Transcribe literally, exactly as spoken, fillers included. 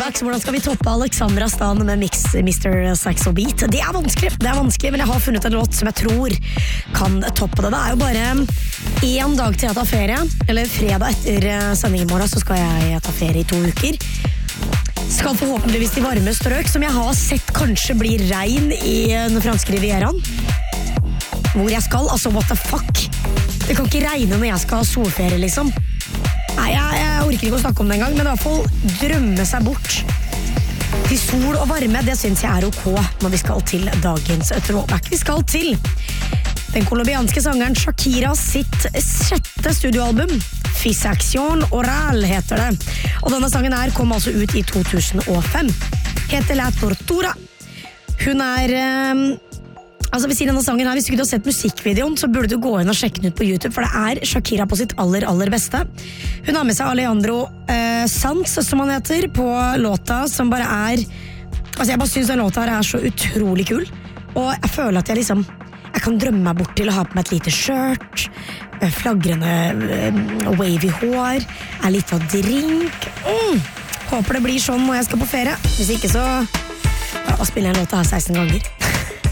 throwbacks. Hvordan skal vi toppe Alexandra Stan med mix, mister Saxo Beat? Det er vanskelig, det er vanskelig, men jeg har funnet en låt som jeg tror kan toppe det. Det er jo bare en dag til jeg tar ferie, eller fredag etter sending i morgen, så skal jeg ta ferie i to uker. Skal forhåpentligvis til varme strøk, som jeg har sett kanskje blir regn i den franske rivieraen. Hvor jeg skal, altså what the fuck? Det kan ikke regne når jeg skal ha solferie, liksom. Nei, jeg, jeg orker ikke å snakke om det en gang, men i hvert fall drømme seg bort til sol og varme, det synes jeg er ok når vi skal til dagens throwback. Vi skal til den kolombianske sangeren Shakira sitt sjette studioalbum, Fisaction Oral heter det. Og denne sangen her kom altså ut i to tusen og fem. Heter La Tortura. Hun er... Um, Altså hvis i denne sangen her, hvis du ikke har sett musikkvideoen, så burde du gå inn og sjekke den ut på YouTube, for det er Shakira på sitt aller, aller beste. Hun har med seg Alejandro eh, Sanz, som han heter, på låta, som bare er... Altså jeg bare synes den låta her er så utrolig kul, og jeg føler at jeg liksom... Jeg kan drømme meg bort til å ha på meg et lite skjørt, flagrende uh, wavy hår, en liten drink. Mm. Håper det blir sånn når jeg skal på ferie. Hvis ikke så... Ja, spiller jeg en låta her seksten ganger.